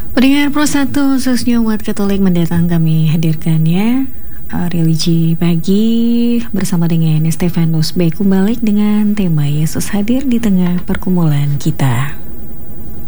Pendengar Pro 1 khususnya umat Katolik mendatang kami hadirkan ya religi pagi bersama dengan Stefanus B. Kembali dengan tema Yesus hadir di tengah pergumulan kita.